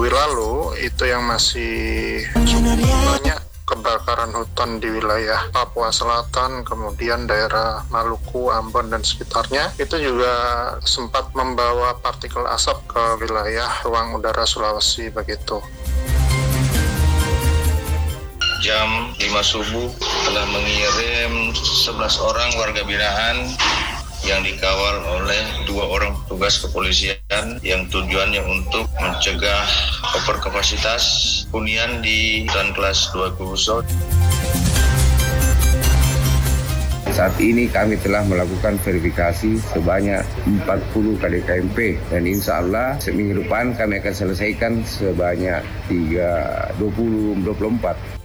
minggu lalu itu yang masih cukup banyak kebakaran hutan di wilayah Papua Selatan, kemudian daerah Maluku, Ambon, dan sekitarnya, itu juga sempat membawa partikel asap ke wilayah ruang udara Sulawesi begitu. Jam 5 subuh telah mengirim 11 orang warga binaan yang dikawal oleh 2 orang petugas kepolisian yang tujuannya untuk mencegah overkapasitas hunian di hutan kelas 2 Kubuso. Saat ini kami telah melakukan verifikasi sebanyak 40 KDKMP dan insya Allah seminggu depan kami akan selesaikan sebanyak 24.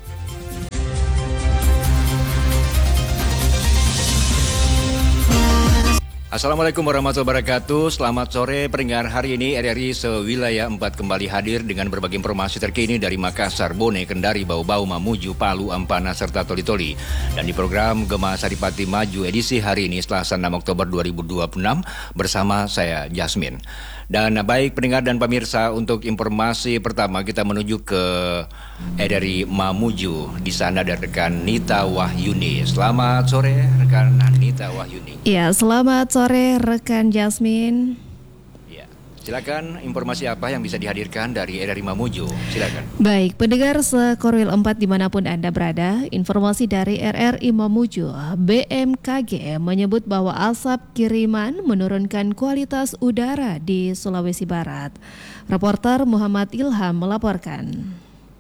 Assalamualaikum warahmatullahi wabarakatuh. Selamat sore pendengar. Hari ini RRI Sewilayah 4 kembali hadir dengan berbagai informasi terkini dari Makassar, Bone, Kendari, Bau-Bau, Mamuju, Palu, Ampana, serta Toli-Toli. Dan di program Gema Saripati Maju edisi hari ini Selasa 6 Oktober 2026 bersama saya Jasmine. Dan baik pendengar dan pemirsa, untuk informasi pertama kita menuju ke RRI Mamuju. Di sana ada rekan Nita Wahyuni. Selamat sore rekan Nita Wahyuni. Ya, selamat sore rekan Jasmine. Ya, silakan informasi apa yang bisa dihadirkan dari RRI Mamuju. Silakan. Baik, pendengar Sekorwil 4 dimanapun Anda berada, informasi dari RRI Mamuju. BMKG menyebut bahwa asap kiriman menurunkan kualitas udara di Sulawesi Barat. Reporter Muhammad Ilham melaporkan.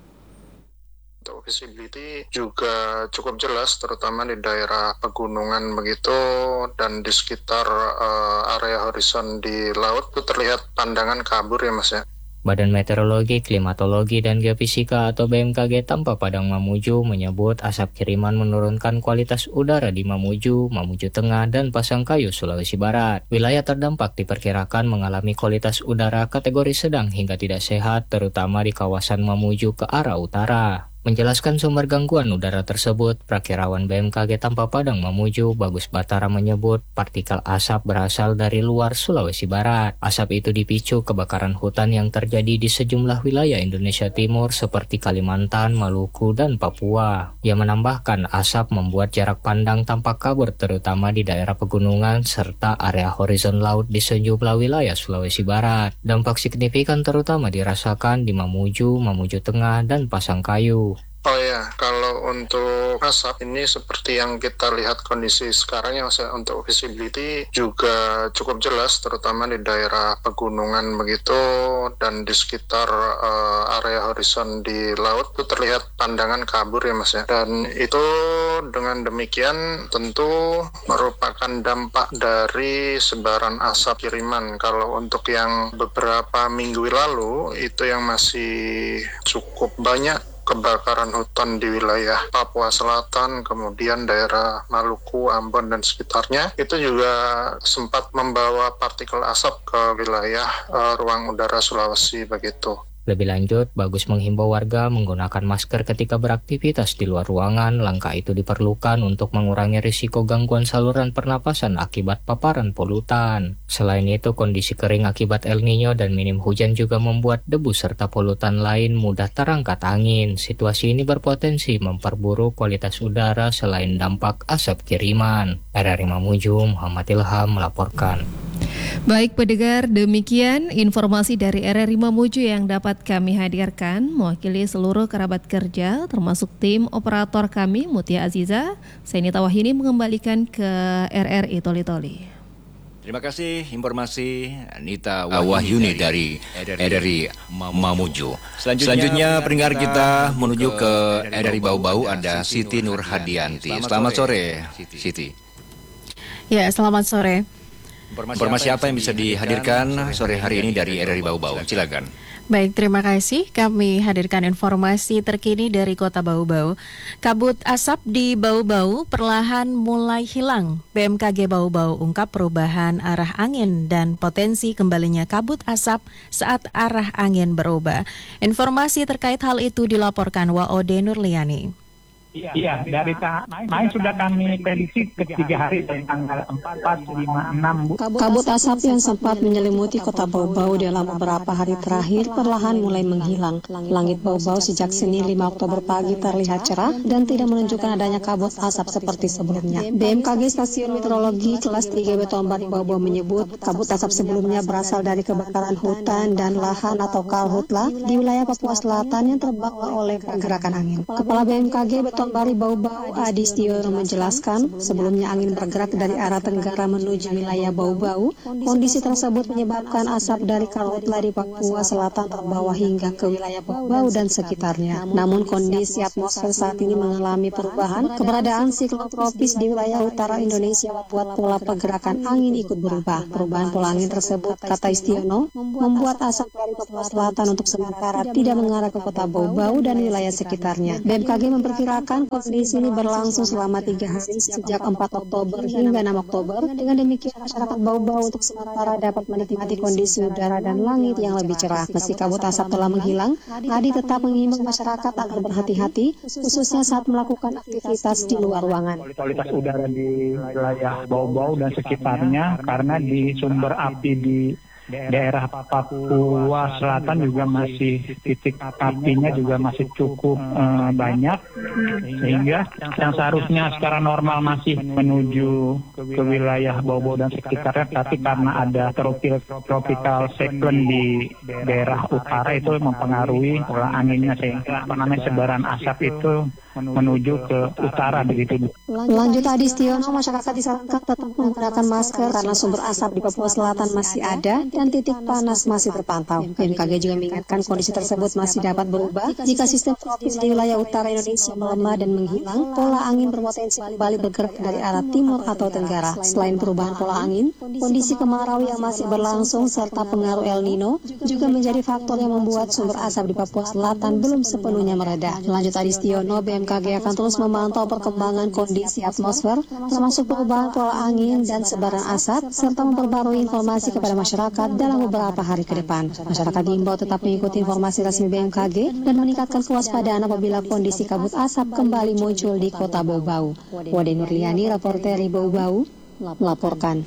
Untuk visibility juga cukup jelas, terutama di daerah pegunungan begitu dan di sekitar area horizon di laut itu terlihat pandangan kabur ya Mas ya. Badan Meteorologi, Klimatologi, dan Geofisika atau BMKG Tampa Padang Mamuju menyebut asap kiriman menurunkan kualitas udara di Mamuju, Mamuju Tengah, dan Pasangkayu, Sulawesi Barat. Wilayah terdampak diperkirakan mengalami kualitas udara kategori sedang hingga tidak sehat, terutama di kawasan Mamuju ke arah utara. Menjelaskan sumber gangguan udara tersebut, Prakirawan BMKG Tampa Padang Mamuju, Bagus Batara menyebut partikel asap berasal dari luar Sulawesi Barat. Asap itu dipicu kebakaran hutan yang terjadi di sejumlah wilayah Indonesia Timur seperti Kalimantan, Maluku, dan Papua. Ia menambahkan asap membuat jarak pandang tampak kabur terutama di daerah pegunungan serta area horizon laut di sejumlah wilayah Sulawesi Barat. Dampak signifikan terutama dirasakan di Mamuju, Mamuju Tengah, dan Pasangkayu. Oh ya, kalau untuk asap ini seperti yang kita lihat kondisi sekarang ya Mas, untuk visibility juga cukup jelas, terutama di daerah pegunungan begitu dan di sekitar area horizon di laut itu terlihat pandangan kabur ya Mas ya. Dan itu dengan demikian tentu merupakan dampak dari sebaran asap kiriman. Kalau untuk yang beberapa minggu lalu itu yang masih cukup banyak kebakaran hutan di wilayah Papua Selatan, kemudian daerah Maluku, Ambon, dan sekitarnya, itu juga sempat membawa partikel asap ke wilayah ruang udara Sulawesi begitu. Lebih lanjut, Bagus menghimbau warga menggunakan masker ketika beraktivitas di luar ruangan. Langkah itu diperlukan untuk mengurangi risiko gangguan saluran pernapasan akibat paparan polutan. Selain itu, kondisi kering akibat El Nino dan minim hujan juga membuat debu serta polutan lain mudah terangkat angin. Situasi ini berpotensi memperburuk kualitas udara selain dampak asap kiriman. RRI Mamuju, Muhammad Ilham melaporkan. Baik pendengar, demikian informasi dari RRI Mamuju yang dapat kami hadirkan. Mewakili seluruh kerabat kerja termasuk tim operator kami Mutia Aziza, saya Nita Wahyuni mengembalikan ke RRI Toli-Toli. Terima kasih informasi Nita Wahyuni dari RRI Mamuju. Selanjutnya pendengar kita menuju ke RRI Bau-Bau, ada Siti Nurhadianti. Selamat sore Siti. Ya, selamat sore. Informasi apa yang bisa dihadirkan sore hari ini dari RRI Bau-Bau? Silakan. Baik, terima kasih. Kami hadirkan informasi terkini dari Kota Bau-Bau. Kabut asap di Bau-Bau perlahan mulai hilang. BMKG Bau-Bau ungkap perubahan arah angin dan potensi kembalinya kabut asap saat arah angin berubah. Informasi terkait hal itu dilaporkan Waode Nurliani. Iya, dari main sudah kami prediksi ke 3 hari dari tanggal 4, 5, 6. Kabut asap yang sempat menyelimuti kota Bau-Bau dalam beberapa hari terakhir perlahan mulai menghilang. Langit Bau-Bau sejak Senin 5 Oktober pagi terlihat cerah dan tidak menunjukkan adanya kabut asap seperti sebelumnya. BMKG Stasiun Meteorologi kelas 3 Betombari Bau-Bau menyebut kabut asap sebelumnya berasal dari kebakaran hutan dan lahan atau karhutla di wilayah Papua Selatan yang terbawa oleh pergerakan angin. Kepala BMKG Betombari Bau-Bau Adi Stiono menjelaskan, sebelumnya angin bergerak dari arah tenggara menuju wilayah Bau-Bau. Kondisi tersebut menyebabkan asap dari karhutla di Papua Selatan terbawa hingga ke wilayah Bau-Bau dan sekitarnya. Namun kondisi atmosfer saat ini mengalami perubahan. Keberadaan siklon tropis di wilayah utara Indonesia membuat pola pergerakan angin ikut berubah. Perubahan pola angin tersebut, kata Stiono, membuat asap dari Papua Selatan untuk sementara tidak mengarah ke kota Bau-Bau dan wilayah sekitarnya. BMKG memperkirakan kondisi ini berlangsung selama 3 hari sejak 4 Oktober hingga 6 Oktober. Dengan demikian masyarakat Bau-Bau untuk sementara dapat menikmati kondisi udara dan langit yang lebih cerah. Meski kabut asap telah menghilang, Adi tetap mengimbau masyarakat agar berhati-hati, khususnya saat melakukan aktivitas di luar ruangan. Kualitas udara di wilayah Bau-Bau dan sekitarnya karena di sumber api di daerah Papua Selatan juga masih titik apinya juga masih cukup banyak, sehingga yang seharusnya secara normal masih menuju ke wilayah Bau-Bau dan sekitarnya, tapi karena ada tropical cyclone di daerah utara itu mempengaruhi pola anginnya, sehingga sebaran asap itu menuju ke utara begitu. Lanjut Adi Stiono, masyarakat disarankan tetap menggunakan masker karena sumber asap di Papua Selatan masih ada dan titik panas masih terpantau. BMKG juga mengingatkan kondisi tersebut masih dapat berubah jika sistem tropis di wilayah utara Indonesia melemah dan menghilang. Pola angin berpotensi kembali bergerak dari arah timur atau tenggara. Selain perubahan pola angin, kondisi kemarau yang masih berlangsung serta pengaruh El Nino juga menjadi faktor yang membuat sumber asap di Papua Selatan belum sepenuhnya mereda. Lanjut Adi Stiono, BMKG akan terus memantau perkembangan kondisi atmosfer, termasuk perubahan pola angin dan sebaran asap, serta memperbarui informasi kepada masyarakat dalam beberapa hari ke depan. Masyarakat diimbau tetap mengikuti informasi resmi BMKG dan meningkatkan kewaspadaan apabila kondisi kabut asap kembali muncul di kota Bau-Bau. Wade Nurliani, reporter Bau-Bau, melaporkan.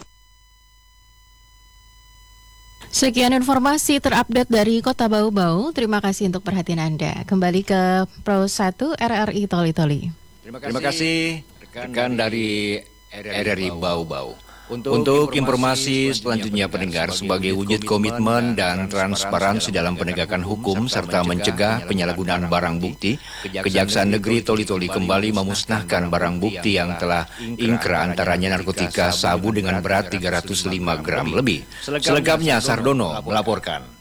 Sekian informasi terupdate dari Kota Bau-Bau. Terima kasih untuk perhatian Anda. Kembali ke Pro 1 RRI Toli-Toli. Terima kasih rekan dari RRI Bau-Bau. Untuk informasi selanjutnya pendengar, sebagai wujud komitmen dan transparansi dalam penegakan hukum serta mencegah penyalahgunaan barang bukti, Kejaksaan Negeri Toli-Toli kembali memusnahkan barang bukti yang telah ingkrah, antaranya narkotika sabu dengan berat 305 gram lebih. Selengkapnya Sardono melaporkan.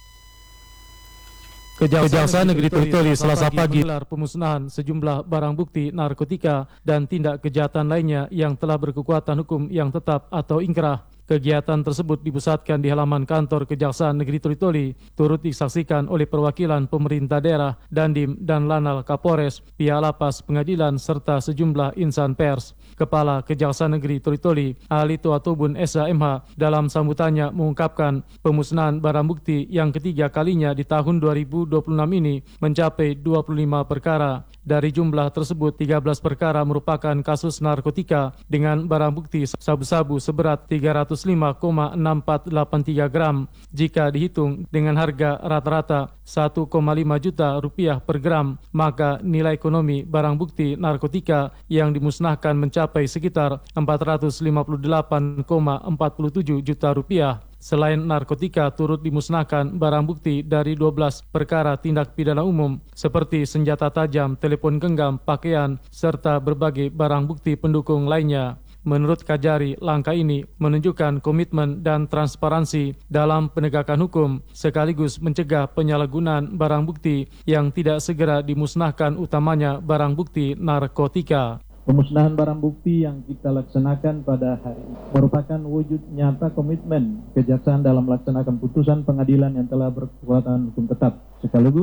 Kejaksaan Negeri Toli-Toli Selasa pagi gelar pemusnahan sejumlah barang bukti narkotika dan tindak kejahatan lainnya yang telah berkekuatan hukum yang tetap atau ingkrah. Kegiatan tersebut dipusatkan di halaman kantor Kejaksaan Negeri Toli-Toli, turut disaksikan oleh perwakilan pemerintah daerah, Dandim dan Lanal Kapolres, pihak lapas, pengadilan, serta sejumlah insan pers. Kepala Kejaksaan Negeri Toli-Toli, Ahli Tuatubun SHMH, dalam sambutannya mengungkapkan pemusnahan barang bukti yang ketiga kalinya di tahun 2026 ini mencapai 25 perkara. Dari jumlah tersebut, 13 perkara merupakan kasus narkotika dengan barang bukti sabu-sabu seberat 305,6483 gram. Jika dihitung dengan harga rata-rata 1,5 juta rupiah per gram, maka nilai ekonomi barang bukti narkotika yang dimusnahkan mencapai sekitar 458,47 juta rupiah. Selain narkotika, turut dimusnahkan barang bukti dari 12 perkara tindak pidana umum seperti senjata tajam, telepon genggam, pakaian, serta berbagai barang bukti pendukung lainnya. Menurut Kajari, langkah ini menunjukkan komitmen dan transparansi dalam penegakan hukum, sekaligus mencegah penyalahgunaan barang bukti yang tidak segera dimusnahkan, utamanya barang bukti narkotika. Pemusnahan barang bukti yang kita laksanakan pada hari ini merupakan wujud nyata komitmen Kejaksaan dalam melaksanakan putusan pengadilan yang telah berkekuatan hukum tetap, sekaligus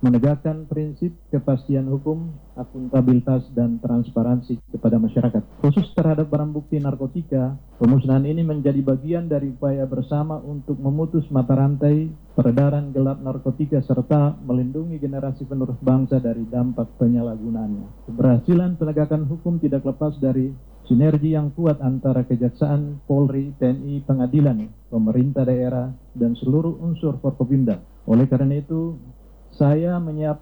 menegakkan prinsip kepastian hukum, akuntabilitas, dan transparansi kepada masyarakat. Khusus terhadap barang bukti narkotika, pemusnahan ini menjadi bagian dari upaya bersama untuk memutus mata rantai peredaran gelap narkotika serta melindungi generasi penerus bangsa dari dampak penyalahgunaannya. Keberhasilan penegakan hukum tidak lepas dari sinergi yang kuat antara Kejaksaan, Polri, TNI, pengadilan, pemerintah daerah, dan seluruh unsur Forkopimda. Oleh karena itu, saya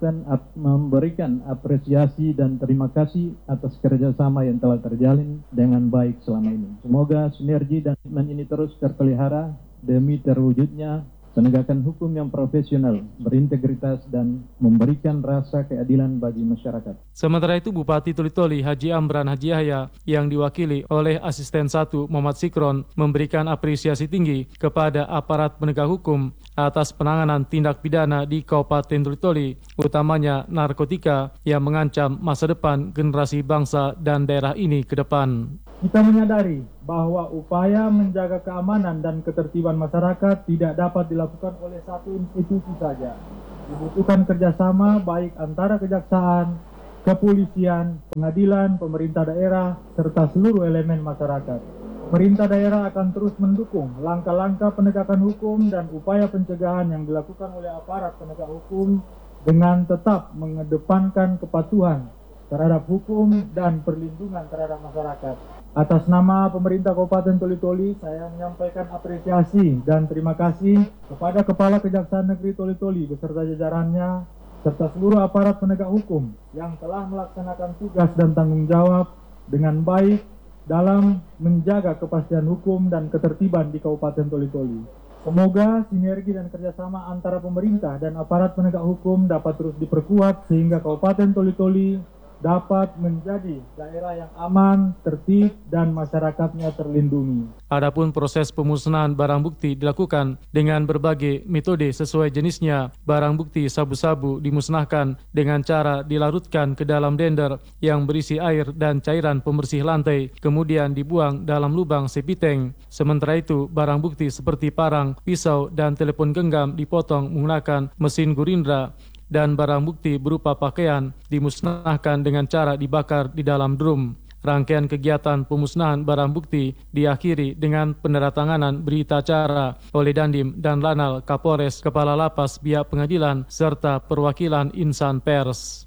memberikan apresiasi dan terima kasih atas kerjasama yang telah terjalin dengan baik selama ini. Semoga sinergi dan komitmen ini terus terpelihara demi terwujudnya penegakan hukum yang profesional, berintegritas, dan memberikan rasa keadilan bagi masyarakat. Sementara itu, Bupati Toli-Toli Haji Amran Haji Yahya yang diwakili oleh Asisten 1 Muhammad Sikron memberikan apresiasi tinggi kepada aparat penegak hukum atas penanganan tindak pidana di Kabupaten Toli-Toli, utamanya narkotika yang mengancam masa depan generasi bangsa dan daerah ini ke depan. Kita menyadari bahwa upaya menjaga keamanan dan ketertiban masyarakat tidak dapat dilakukan oleh satu institusi saja. Dibutuhkan kerjasama baik antara kejaksaan, kepolisian, pengadilan, pemerintah daerah, serta seluruh elemen masyarakat. Pemerintah daerah akan terus mendukung langkah-langkah penegakan hukum dan upaya pencegahan yang dilakukan oleh aparat penegak hukum dengan tetap mengedepankan kepatuhan terhadap hukum dan perlindungan terhadap masyarakat. Atas nama pemerintah Kabupaten Toli-Toli, saya menyampaikan apresiasi dan terima kasih kepada Kepala Kejaksaan Negeri Toli-Toli beserta jajarannya, serta seluruh aparat penegak hukum yang telah melaksanakan tugas dan tanggung jawab dengan baik dalam menjaga kepastian hukum dan ketertiban di Kabupaten Toli-Toli. Semoga sinergi dan kerjasama antara pemerintah dan aparat penegak hukum dapat terus diperkuat sehingga Kabupaten Toli-Toli dapat menjadi daerah yang aman, tertib, dan masyarakatnya terlindungi. Adapun proses pemusnahan barang bukti dilakukan dengan berbagai metode sesuai jenisnya. Barang bukti sabu-sabu dimusnahkan dengan cara dilarutkan ke dalam blender yang berisi air dan cairan pembersih lantai, kemudian dibuang dalam lubang sepiteng. Sementara itu, barang bukti seperti parang, pisau, dan telepon genggam dipotong menggunakan mesin Gurindra, dan barang bukti berupa pakaian dimusnahkan dengan cara dibakar di dalam drum. Rangkaian kegiatan pemusnahan barang bukti diakhiri dengan penandatanganan berita acara oleh Dandim dan Lanal Kapolres, Kepala Lapas, pihak pengadilan, serta perwakilan insan pers.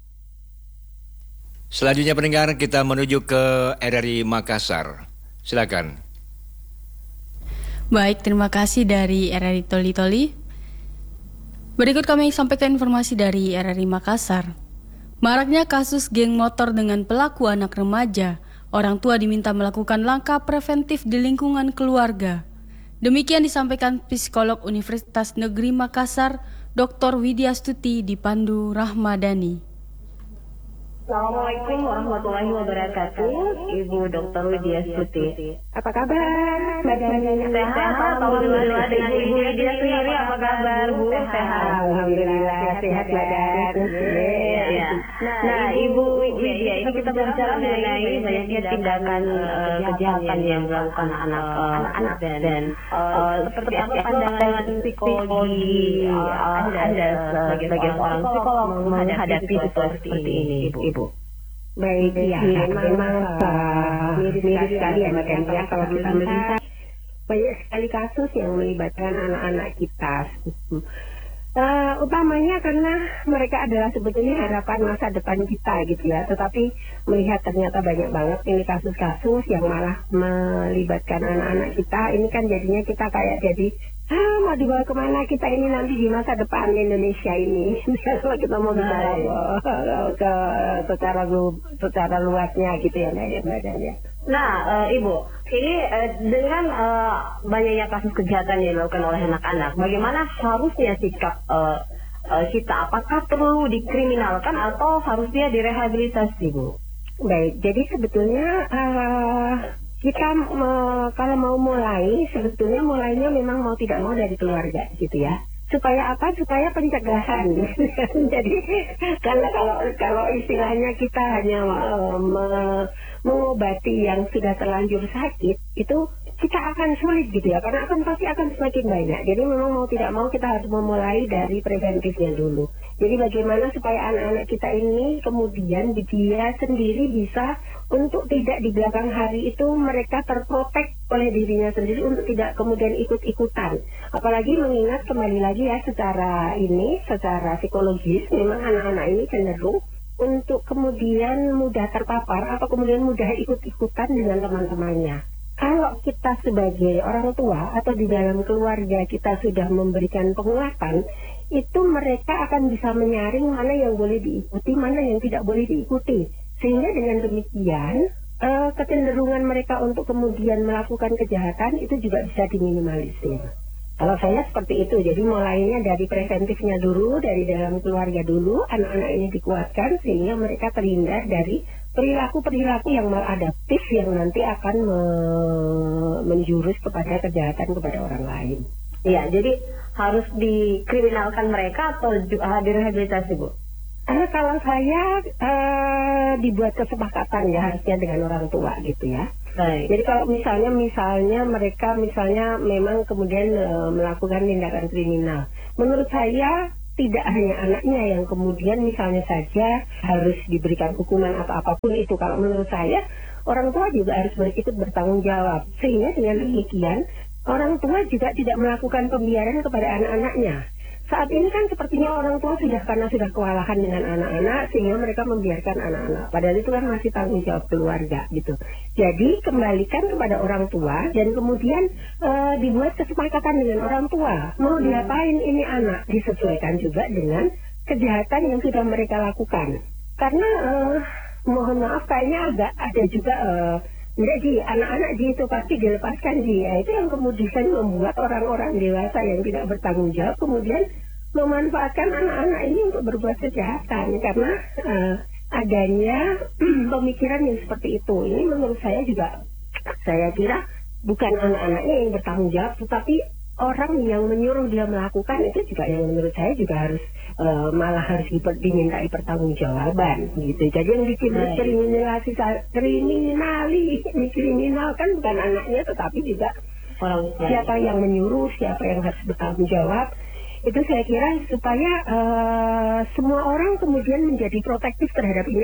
Selanjutnya pendengar, kita menuju ke RRI Makassar. Silakan. Baik, terima kasih dari RRI Toli-Toli. Berikut kami sampaikan informasi dari RRI Makassar. Maraknya kasus geng motor dengan pelaku anak remaja, orang tua diminta melakukan langkah preventif di lingkungan keluarga. Demikian disampaikan Psikolog Universitas Negeri Makassar, Dr. Widya Stuti Dipandu Rahmadani. Assalamualaikum warahmatullahi wabarakatuh, Ibu Dr. Widya Stuti. Apa kabar? Badannya sehat? Alhamdulillah. Dengan Ibu Widya sendiri apa kabar, Bu? Sehat. Alhamdulillah, sehat badan. Nah, Ibu Widya, ini kita berbicara mengenai banyaknya tindakan kejahatan yang dilakukan anak-anak dan seperti apa pandangan psikologi Anda sebagai seorang psikolog menghadapi situasi seperti ini, Ibu? Baik, ya, memang mirip sekali ya Mbak Kendra, kalau kita melihat banyak sekali kasus yang melibatkan anak-anak kita. Utamanya karena mereka adalah sebetulnya harapan masa depan kita gitu ya, tetapi melihat ternyata banyak banget ini kasus-kasus yang malah melibatkan anak-anak kita, ini kan jadinya kita kayak jadi mau dibawa kemana kita ini nanti di masa depan Indonesia ini. Kalau kita mau bicara secara luasnya gitu ya Mbak ya. Nah, Ibu, ini dengan banyaknya kasus kejahatan yang dilakukan oleh anak-anak, bagaimana harusnya sikap kita? Apakah perlu dikriminalkan atau harusnya direhabilitasi, Bu? Baik, jadi sebetulnya kita kalau mau mulai, sebetulnya mulainya memang mau tidak mau dari keluarga gitu ya. Supaya apa? Supaya pencegahan. Jadi karena kalau istilahnya kita hanya mengobati yang sudah terlanjur sakit, itu kita akan sulit gitu ya, karena pasti akan semakin banyak. Jadi memang mau tidak mau kita harus memulai dari preventifnya dulu. Jadi bagaimana supaya anak-anak kita ini kemudian dia sendiri bisa untuk tidak di belakang hari itu mereka terprotek oleh dirinya sendiri untuk tidak kemudian ikut-ikutan. Apalagi mengingat kembali lagi ya secara psikologis memang anak-anak ini cenderung untuk kemudian mudah terpapar atau kemudian mudah ikut-ikutan dengan teman-temannya. Kalau kita sebagai orang tua atau di dalam keluarga kita sudah memberikan penguatan, itu mereka akan bisa menyaring mana yang boleh diikuti, mana yang tidak boleh diikuti. Sehingga dengan demikian, kecenderungan mereka untuk kemudian melakukan kejahatan itu juga bisa diminimalisir. Kalau saya seperti itu, jadi mulainya dari preventifnya dulu, dari dalam keluarga dulu, anak-anak ini dikuatkan sehingga mereka terhindar dari perilaku-perilaku yang maladaptif yang nanti akan menjurus kepada kejahatan kepada orang lain. Iya, jadi harus dikriminalkan mereka atau direhabilitasi, Bu? Kalau saya dibuat kesepakatan ya harusnya dengan orang tua gitu ya. Baik. Jadi kalau misalnya mereka memang kemudian melakukan tindakan kriminal, menurut saya tidak hanya anaknya yang kemudian misalnya saja harus diberikan hukuman atau apapun itu. Kalau menurut saya orang tua juga harus ikut bertanggung jawab. Sehingga dengan demikian orang tua juga tidak melakukan pembiaran kepada anak-anaknya. Saat ini kan sepertinya orang tua karena sudah kewalahan dengan anak-anak sehingga mereka membiarkan anak-anak. Padahal itu kan masih tanggung jawab keluarga gitu. Jadi kembalikan kepada orang tua dan kemudian dibuat kesepakatan dengan orang tua. Mau diapain ini anak, disesuaikan juga dengan kejahatan yang sudah mereka lakukan. Karena mohon maaf kayaknya agak ada juga enggak Ji, anak-anak Ji itu pasti dilepaskan Ji. Ya, itu yang kemudian membuat orang-orang dewasa yang tidak bertanggung jawab kemudian memanfaatkan anak-anak ini untuk berbuat kejahatan karena adanya pemikiran yang seperti itu. Ini menurut saya juga, saya kira bukan anak-anaknya yang bertanggung jawab, tetapi orang yang menyuruh dia melakukan itu juga yang menurut saya juga harus malah harus dimintai pertanggungjawaban gitu. Jadi yang dikriminalkan bukan anaknya tetapi juga orang siapa yang menyuruh, siapa yang harus bertanggung jawab. Itu saya kira supaya semua orang kemudian menjadi protektif terhadap ini.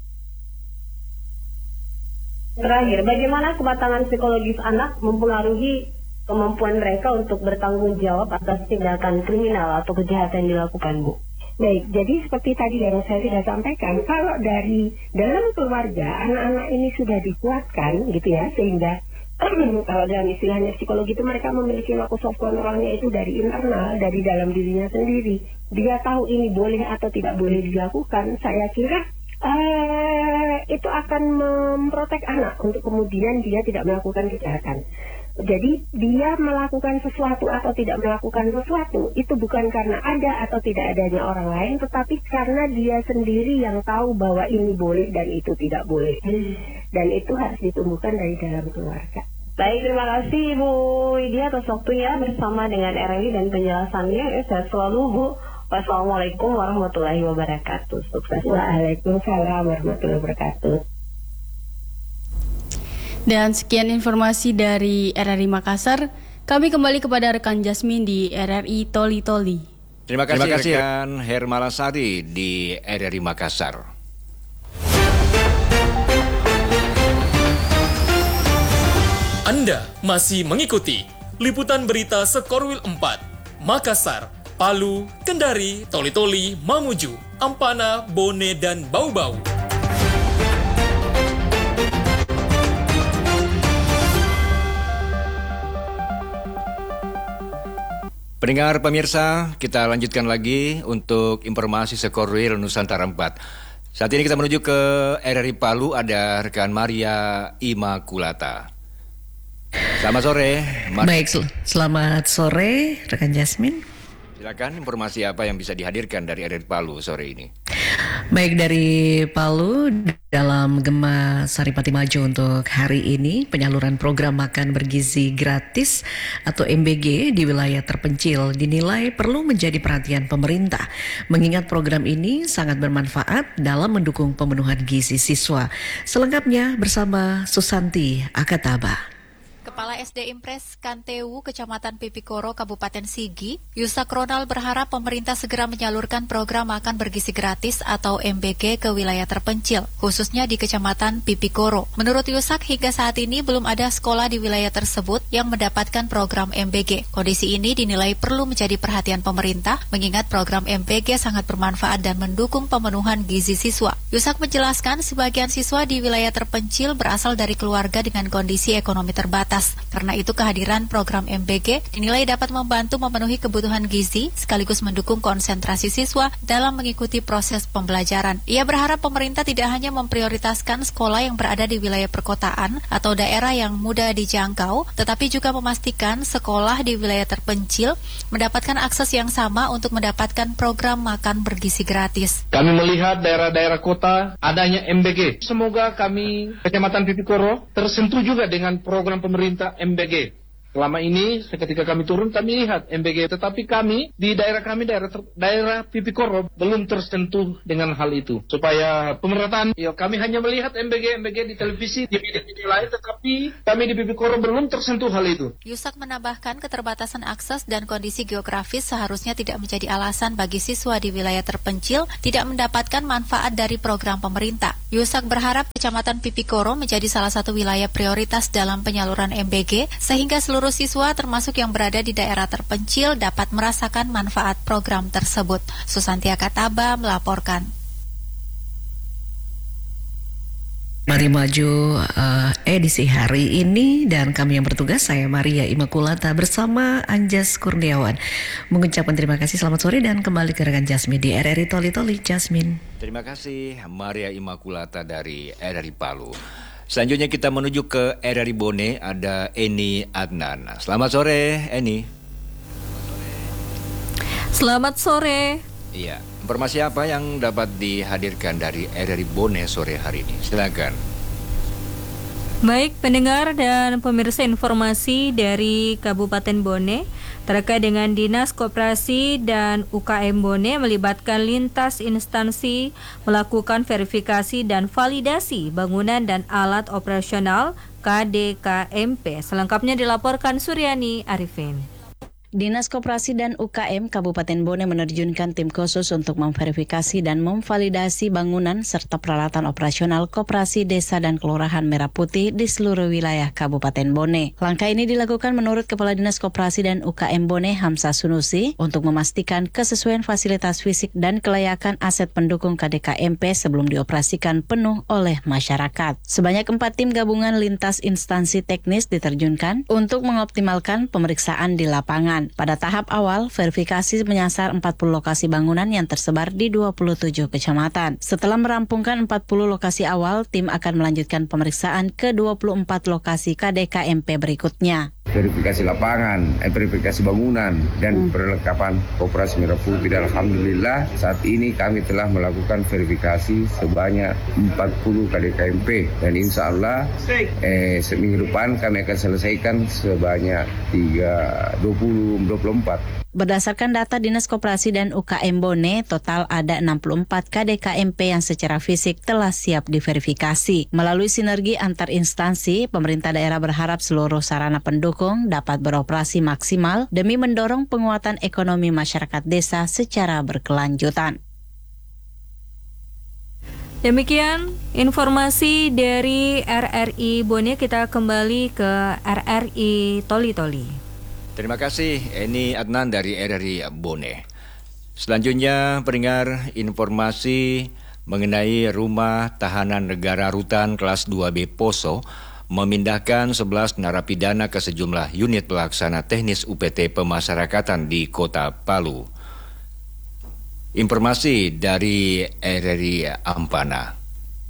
Terakhir, bagaimana kematangan psikologis anak mempengaruhi kemampuan mereka untuk bertanggung jawab atas tindakan kriminal atau kejahatan yang dilakukan, Bu? Baik, jadi seperti tadi yang saya sudah sampaikan, kalau dari dalam keluarga anak-anak ini sudah dikuatkan gitu ya, sehingga kalau dalam istilahnya psikologi itu mereka memiliki locus of controlnya itu dari internal, dari dalam dirinya sendiri. Dia tahu ini boleh atau tidak boleh dilakukan. Saya kira itu akan memprotek anak untuk kemudian dia tidak melakukan kejahatan. Jadi dia melakukan sesuatu atau tidak melakukan sesuatu itu bukan karena ada atau tidak adanya orang lain, tetapi karena dia sendiri yang tahu bahwa ini boleh dan itu tidak boleh. Dan itu harus ditumbuhkan dari dalam keluarga. Baik, terima kasih Bu Widya atas waktunya bersama dengan RRI dan penjelasannya. Sehat selalu Bu. Wassalamualaikum warahmatullahi wabarakatuh. Sukses. Waalaikumsalam warahmatullahi wabarakatuh. Dan sekian informasi dari RRI Makassar. Kami kembali kepada rekan Jasmine di RRI Toli Toli. Terima kasih rekan Hermalasari di RRI Makassar. Anda masih mengikuti liputan berita Sekorwil 4, Makassar, Palu, Kendari, Toli-Toli, Mamuju, Ampana, Bone, dan Bau-Bau. Pendengar pemirsa, kita lanjutkan lagi untuk informasi Sekorwil Nusantara 4. Saat ini kita menuju ke RRI Palu, ada rekan Maria Imakulata. Selamat sore. Baik, selamat sore rekan Jasmine. Silakan informasi apa yang bisa dihadirkan dari RRI Palu sore ini. Baik, dari Palu dalam Gema Saripati Maju untuk hari ini penyaluran program makan bergizi gratis atau MBG di wilayah terpencil dinilai perlu menjadi perhatian pemerintah mengingat program ini sangat bermanfaat dalam mendukung pemenuhan gizi siswa. Selengkapnya bersama Susanti Akataba. Kepala SD Impres Kanteu, Kecamatan Pipikoro, Kabupaten Sigi, Yusak Ronald berharap pemerintah segera menyalurkan program makan bergizi gratis atau MBG ke wilayah terpencil, khususnya di Kecamatan Pipikoro. Menurut Yusak, hingga saat ini belum ada sekolah di wilayah tersebut yang mendapatkan program MBG. Kondisi ini dinilai perlu menjadi perhatian pemerintah, mengingat program MBG sangat bermanfaat dan mendukung pemenuhan gizi siswa. Yusak menjelaskan sebagian siswa di wilayah terpencil berasal dari keluarga dengan kondisi ekonomi terbatas. Karena itu kehadiran program MBG dinilai dapat membantu memenuhi kebutuhan gizi sekaligus mendukung konsentrasi siswa dalam mengikuti proses pembelajaran. Ia berharap pemerintah tidak hanya memprioritaskan sekolah yang berada di wilayah perkotaan atau daerah yang mudah dijangkau, tetapi juga memastikan sekolah di wilayah terpencil mendapatkan akses yang sama untuk mendapatkan program makan bergizi gratis. Kami melihat daerah-daerah kota adanya MBG. Semoga kami Kecamatan Pipikoro tersentuh juga dengan program pemerintah MBG. Selama ini ketika kami turun kami lihat MBG, tetapi kami di daerah kami daerah Pipikoro belum tersentuh dengan hal itu. Supaya pemerataan, ya kami hanya melihat MBG di televisi, di media lain, tetapi kami di Pipikoro belum tersentuh hal itu. Yusak menambahkan keterbatasan akses dan kondisi geografis seharusnya tidak menjadi alasan bagi siswa di wilayah terpencil tidak mendapatkan manfaat dari program pemerintah. Yusak berharap Kecamatan Pipikoro menjadi salah satu wilayah prioritas dalam penyaluran MBG sehingga seluruh siswa termasuk yang berada di daerah terpencil dapat merasakan manfaat program tersebut. Susantia Kataba melaporkan. Mari maju edisi hari ini dan kami yang bertugas, saya Maria Imakulata bersama Anjas Kurniawan mengucapkan terima kasih, selamat sore dan kembali ke rekan Jasmine di RRI Toli-Toli. Jasmine. Terima kasih Maria Imakulata dari RRI Palu. Selanjutnya kita menuju ke RRI Bone, ada Eni Adnan. Selamat sore, Eni. Selamat sore. Iya, informasi apa yang dapat dihadirkan dari RRI Bone sore hari ini? Silakan. Baik, pendengar dan pemirsa, informasi dari Kabupaten Bone terkait dengan Dinas Koperasi dan UKM Bone melibatkan lintas instansi melakukan verifikasi dan validasi bangunan dan alat operasional KDKMP. Selengkapnya dilaporkan Suryani Arifin. Dinas Koperasi dan UKM Kabupaten Bone menerjunkan tim khusus untuk memverifikasi dan memvalidasi bangunan serta peralatan operasional koperasi desa dan kelurahan Merah Putih di seluruh wilayah Kabupaten Bone. Langkah ini dilakukan menurut Kepala Dinas Koperasi dan UKM Bone Hamzah Sunusi untuk memastikan kesesuaian fasilitas fisik dan kelayakan aset pendukung KDKMP sebelum dioperasikan penuh oleh masyarakat. Sebanyak 4 tim gabungan lintas instansi teknis diterjunkan untuk mengoptimalkan pemeriksaan di lapangan. Pada tahap awal, verifikasi menyasar 40 lokasi bangunan yang tersebar di 27 kecamatan. Setelah merampungkan 40 lokasi awal, tim akan melanjutkan pemeriksaan ke 24 lokasi KDKMP berikutnya. Verifikasi lapangan, verifikasi bangunan, dan perlengkapan Koperasi Merah Putih. Dan alhamdulillah saat ini kami telah melakukan verifikasi sebanyak 40 KDKMP. Dan insya Allah seminggu depan kami akan selesaikan sebanyak 24. Berdasarkan data Dinas Koperasi dan UKM Bone, total ada 64 KDKMP yang secara fisik telah siap diverifikasi. Melalui sinergi antar instansi, pemerintah daerah berharap seluruh sarana pendukung dapat beroperasi maksimal demi mendorong penguatan ekonomi masyarakat desa secara berkelanjutan. Demikian informasi dari RRI Bone, kita kembali ke RRI Toli-Toli. Terima kasih Eni Adnan dari RRI Bone. Selanjutnya pendengar, informasi mengenai Rumah Tahanan Negara Rutan kelas 2B Poso memindahkan 11 narapidana ke sejumlah unit pelaksana teknis UPT Pemasyarakatan di Kota Palu. Informasi dari RRI Ampana.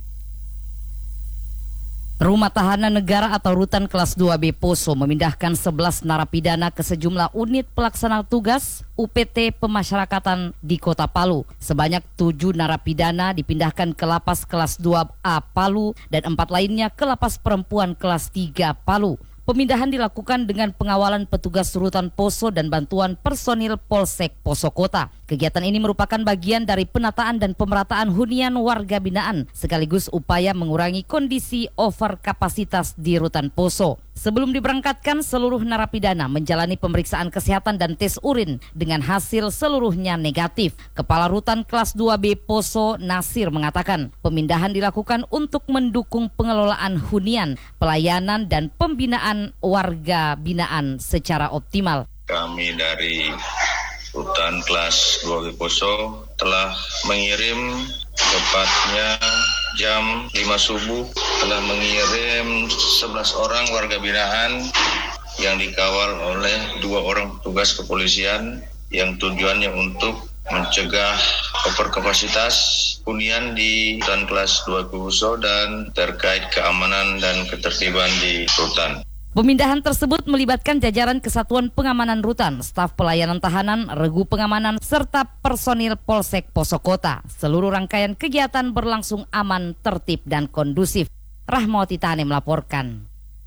Rumah Tahanan Negara atau Rutan kelas 2B Poso memindahkan 11 narapidana ke sejumlah unit pelaksana tugas UPT Pemasyarakatan di Kota Palu. Sebanyak 7 narapidana dipindahkan ke lapas kelas 2A Palu dan 4 lainnya ke lapas perempuan kelas 3 Palu. Pemindahan dilakukan dengan pengawalan petugas Rutan Poso dan bantuan personil Polsek Poso Kota. Kegiatan ini merupakan bagian dari penataan dan pemerataan hunian warga binaan sekaligus upaya mengurangi kondisi overkapasitas di Rutan Poso. Sebelum diberangkatkan, seluruh narapidana menjalani pemeriksaan kesehatan dan tes urin dengan hasil seluruhnya negatif. Kepala Rutan Kelas 2B Poso Nasir mengatakan pemindahan dilakukan untuk mendukung pengelolaan hunian, pelayanan dan pembinaan warga binaan secara optimal. Kami dari Rutan Kelas 2B Poso telah mengirim tepatnya jam 5 subuh telah mengirim 11 orang warga binaan yang dikawal oleh 2 orang petugas kepolisian yang tujuannya untuk mencegah overkapasitas hunian di Rutan Kelas 2 Poso dan terkait keamanan dan ketertiban di rutan. Pemindahan tersebut melibatkan jajaran Kesatuan Pengamanan Rutan, staf pelayanan tahanan, regu pengamanan, serta personil Polsek Poso Kota. Seluruh rangkaian kegiatan berlangsung aman, tertib, dan kondusif. Rahmawati Tane melaporkan.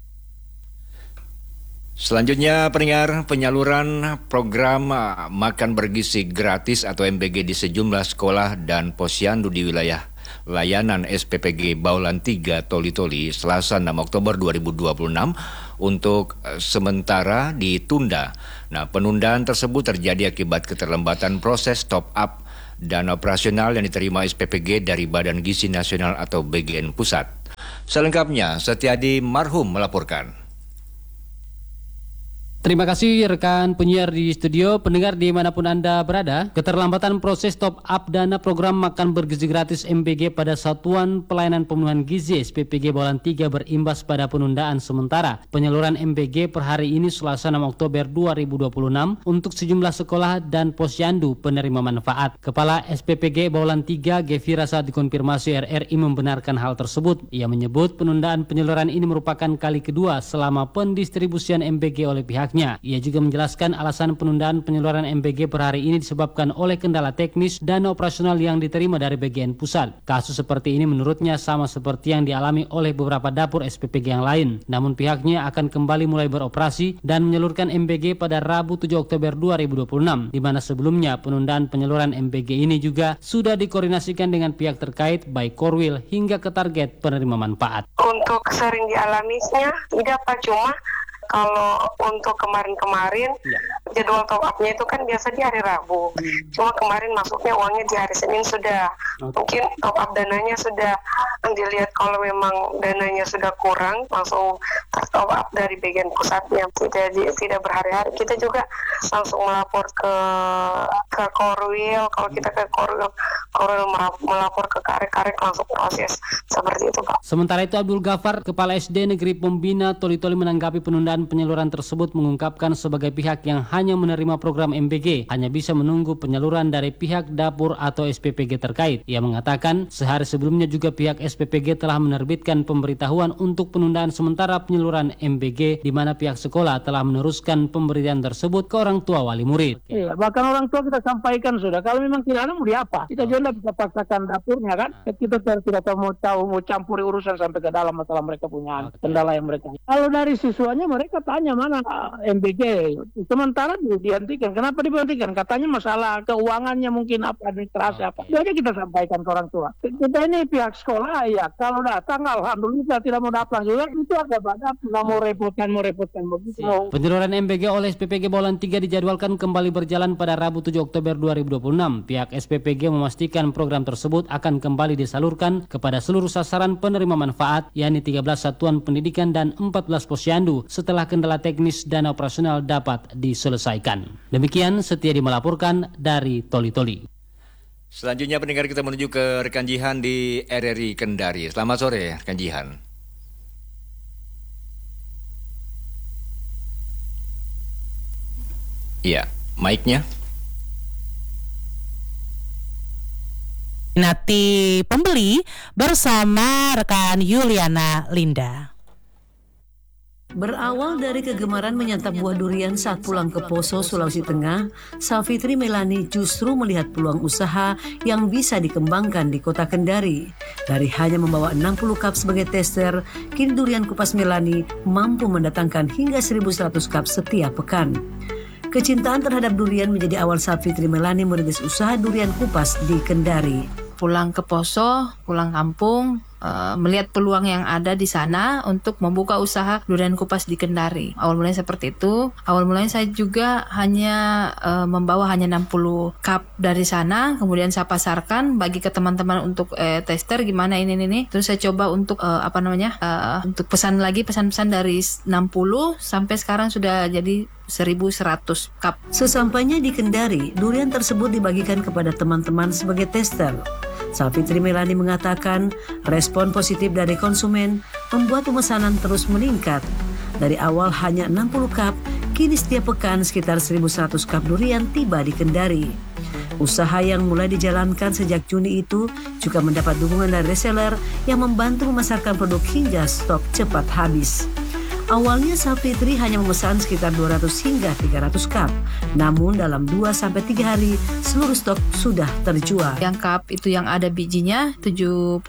Selanjutnya, pendengar, penyaluran program makan bergizi gratis atau MBG di sejumlah sekolah dan posyandu di wilayah layanan SPPG Baulan 3 Toli-Toli Selasa 6 Oktober 2026 untuk sementara ditunda. Nah, penundaan tersebut terjadi akibat keterlambatan proses top up dan operasional yang diterima SPPG dari Badan Gizi Nasional atau BGN Pusat. Selengkapnya, Setiadi Marhum melaporkan. Terima kasih rekan penyiar di studio, pendengar dimanapun Anda berada. Keterlambatan proses top up dana program makan bergizi gratis MBG pada Satuan Pelayanan Pemenuhan Gizi SPPG Baulan 3 berimbas pada penundaan sementara penyaluran MBG per hari ini Selasa 6 Oktober 2026 untuk sejumlah sekolah dan posyandu penerima manfaat. Kepala SPPG Baulan 3 Gevira saat dikonfirmasi RRI membenarkan hal tersebut. Ia menyebut penundaan penyaluran ini merupakan kali kedua selama pendistribusian MBG oleh pihak. Ia juga menjelaskan alasan penundaan penyaluran MBG per hari ini disebabkan oleh kendala teknis dan operasional yang diterima dari BGN Pusat. Kasus seperti ini menurutnya sama seperti yang dialami oleh beberapa dapur SPPG yang lain. Namun pihaknya akan kembali mulai beroperasi dan menyalurkan MBG pada Rabu 7 Oktober 2026, di mana sebelumnya penundaan penyaluran MBG ini juga sudah dikoordinasikan dengan pihak terkait baik Korwil hingga ke target penerima manfaat. Untuk sering dialaminya tidak Pak, cuma kalau untuk kemarin-kemarin jadwal top up-nya itu kan biasa di hari Rabu. Cuma kemarin masuknya uangnya di hari Senin sudah. Mungkin top up dananya sudah dilihat kalau memang dananya sudah kurang langsung top up dari bagian pusatnya. Tidak berhari-hari. Kita juga langsung melapor ke Korwil. Kalau kita ke Korwil melapor ke Karek langsung proses seperti itu Pak. Sementara itu Abdul Ghafar, Kepala SD Negeri Pembina Toli-Toli menanggapi penundaan penyaluran tersebut mengungkapkan sebagai pihak yang hanya menerima program MBG hanya bisa menunggu penyaluran dari pihak dapur atau SPPG terkait. Ia mengatakan sehari sebelumnya juga pihak SPPG telah menerbitkan pemberitahuan untuk penundaan sementara penyaluran MBG di mana pihak sekolah telah meneruskan pemberian tersebut ke orang tua wali murid. Iya, bahkan orang tua kita sampaikan sudah kalau memang tidak ada mau diapa. Kita juga bisa paksakan dapurnya kan. Kita tidak mau campuri urusan sampai ke dalam masalah mereka punya kendala yang mereka. Kalau dari siswanya mereka tanya mana MBG, sementara dihentikan. Kenapa dihentikan? Katanya masalah keuangannya mungkin apa, administrasi apa. Itu aja kita sampaikan ke orang tua. Kita ini pihak sekolah ya, kalau datang alhamdulillah tidak mau datang juga itu agak banyak mau repotkan begitu. Penyaluran MBG oleh SPPG Baulan 3 dijadwalkan kembali berjalan pada Rabu 7 Oktober 2026. Pihak SPPG memastikan program tersebut akan kembali disalurkan kepada seluruh sasaran penerima manfaat, yakni 13 satuan pendidikan dan 14 posyandu setelah kendala teknis dan operasional dapat diselesaikan. Demikian Setiadi melaporkan dari Toli-Toli. Selanjutnya pendengar kita menuju ke rekan Jihan di RRI Kendari. Selamat sore rekan Jihan. Iya, mic-nya. Minati pembeli bersama rekan Yuliana Linda. Berawal dari kegemaran menyantap buah durian saat pulang ke Poso, Sulawesi Tengah, Safitri Melani justru melihat peluang usaha yang bisa dikembangkan di kota Kendari. Dari hanya membawa 60 cup sebagai tester, kini durian kupas Melani mampu mendatangkan hingga 1.100 cup setiap pekan. Kecintaan terhadap durian menjadi awal Safitri Melani merintis usaha durian kupas di Kendari. Pulang ke Poso, pulang kampung, melihat peluang yang ada di sana untuk membuka usaha durian kupas di Kendari. Awal mulanya seperti itu. Awal mulanya saya juga hanya membawa hanya 60 cup dari sana, kemudian saya pasarkan bagi ke teman-teman untuk tester gimana ini. Terus saya coba untuk untuk pesan-pesan dari 60 sampai sekarang sudah jadi 1.100 cup. Sesampainya di Kendari, durian tersebut dibagikan kepada teman-teman sebagai tester. Safitri Melani mengatakan respon positif dari konsumen membuat pemesanan terus meningkat. Dari awal hanya 60 cup, kini setiap pekan sekitar 1.100 cup durian tiba di Kendari. Usaha yang mulai dijalankan sejak Juni itu juga mendapat dukungan dari reseller yang membantu memasarkan produk hingga stok cepat habis. Awalnya Safitri hanya memesan sekitar 200 hingga 300 cup. Namun dalam 2-3 hari seluruh stok sudah terjual. Yang cup itu yang ada bijinya 75.000,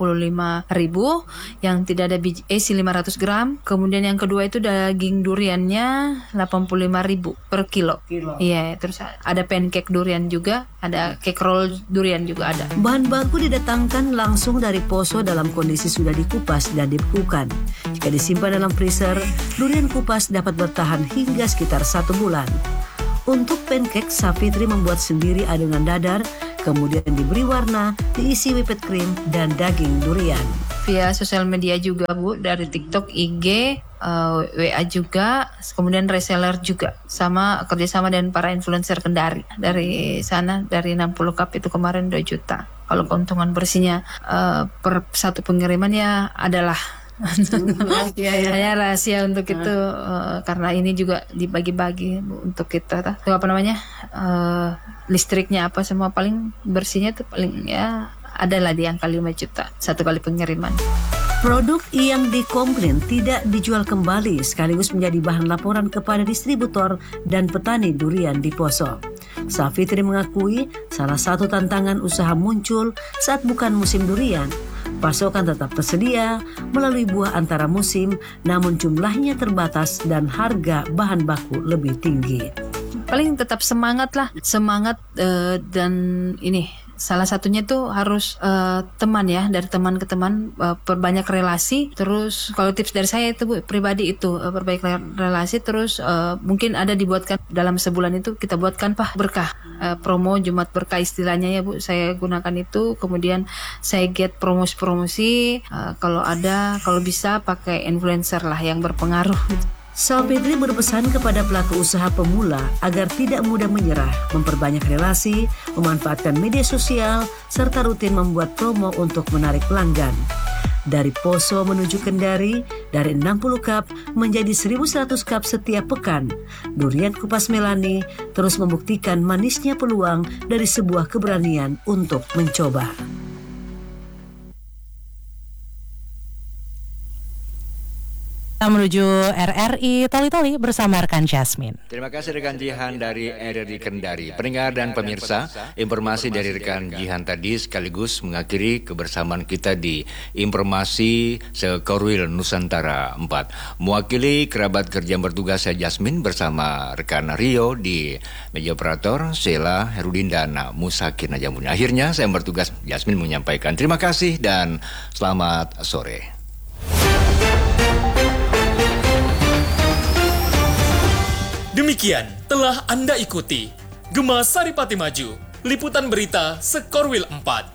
yang tidak ada biji isi 500 gram. Kemudian yang kedua itu daging duriannya 85.000 per kilo. Iya, terus ada pancake durian juga, ada cake roll durian juga ada. Bahan baku didatangkan langsung dari Poso dalam kondisi sudah dikupas dan dibekukan. Jika disimpan dalam freezer, durian kupas dapat bertahan hingga sekitar 1 bulan. Untuk pancake, Safitri membuat sendiri adonan dadar, kemudian diberi warna, diisi whipped cream, dan daging durian. Via sosial media juga Bu, dari TikTok, IG, WA juga, kemudian reseller juga, sama kerjasama dengan para influencer Kendari. Dari sana, dari 60 cup itu kemarin 2 juta. Kalau keuntungan bersihnya per satu pengiriman ya adalah hanya rahasia untuk itu, karena ini juga dibagi-bagi untuk kita listriknya apa semua, paling bersihnya itu paling ya adalah di angka 5 juta satu kali pengiriman. Produk yang dikomplain tidak dijual kembali sekaligus menjadi bahan laporan kepada distributor dan petani durian di Poso. Safitri mengakui salah satu tantangan usaha muncul saat bukan musim durian. Pasokan tetap tersedia melalui buah antara musim, namun jumlahnya terbatas dan harga bahan baku lebih tinggi. Paling tetap semangat dan ini salah satunya itu harus teman ya, dari teman ke teman, perbanyak relasi. Terus kalau tips dari saya itu Bu, pribadi itu perbaik relasi. Terus mungkin ada dibuatkan dalam sebulan itu kita buatkan berkah, promo Jumat berkah istilahnya ya Bu, saya gunakan itu. Kemudian saya get promosi kalau bisa pakai influencer lah yang berpengaruh. Safitri berpesan kepada pelaku usaha pemula agar tidak mudah menyerah, memperbanyak relasi, memanfaatkan media sosial, serta rutin membuat promo untuk menarik pelanggan. Dari Poso menuju Kendari, dari 60 cup menjadi 1.100 cup setiap pekan. Durian kupas Melani terus membuktikan manisnya peluang dari sebuah keberanian untuk mencoba. Kita menuju RRI Toli-Toli bersama rekan Jasmine. Terima kasih rekan Jihan dari RRI Kendari. Pendengar dan pemirsa, informasi dari rekan Jihan tadi sekaligus mengakhiri kebersamaan kita di informasi Sekorwil Nusantara 4. Mewakili kerabat kerja bertugas saya Jasmine bersama rekan Rio di meja operator, Sheila, Herudin dan Musakin Najamudin. Akhirnya saya bertugas Jasmine menyampaikan terima kasih dan selamat sore. Demikian telah Anda ikuti Gema Saripati Maju, liputan berita Sekorwil 4.